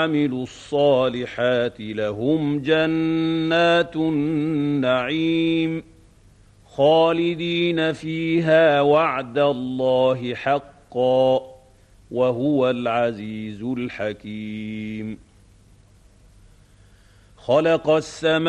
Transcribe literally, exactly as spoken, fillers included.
عملوا الصالحات لهم جنات النعيم خالدين فيها وعد الله حقا وهو العزيز الحكيم. خلق السماوات